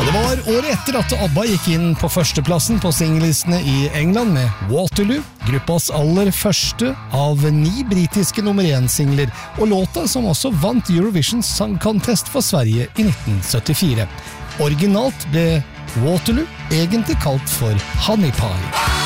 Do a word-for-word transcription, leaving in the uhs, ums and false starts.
Det var året etter at ABBA gikk inn på førsteplassen på singlistene i England med Waterloo, gruppas aller første av ni britiske nummer én-singler, og låta som også vant Eurovision Song Contest for Sverige i nitten syttifire. Originalt ble Waterloo egentlig kalt for Honey Pie.